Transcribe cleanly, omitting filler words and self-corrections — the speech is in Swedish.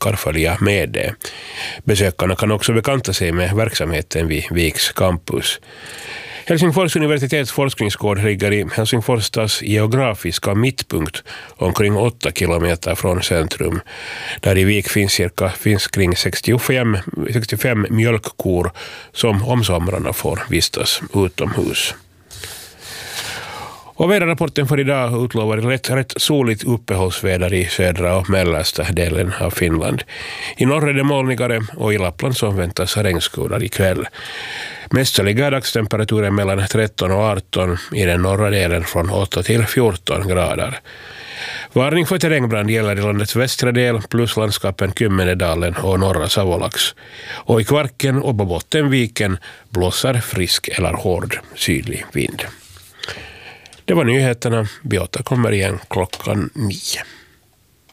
brukar följa med det. Besökarna kan också bekanta sig med verksamheten vid Viks campus. Helsingfors universitets forskningsgård ligger i Helsingfors stads geografiska mittpunkt omkring 8 kilometer från centrum. Där i Vik finns kring 65 mjölkkor som om somrarna får vistas utomhus. Och väderrapporten för idag utlovar rätt soligt uppehållsväder i södra och mellersta delen av Finland. I norr är det molnigare och i Lappland så väntas regnskurar ikväll. Mest ligger dagstemperaturen mellan 13 och 18, i den norra delen från 8 till 14 grader. Varning för terrängbrand gäller i landets västra del plus landskapen Kymmenedalen och norra Savolax. Och i Kvarken och på Bottenviken blåser frisk eller hård sydlig vind. Det var nyheterna. Vi återkommer igen klockan 9.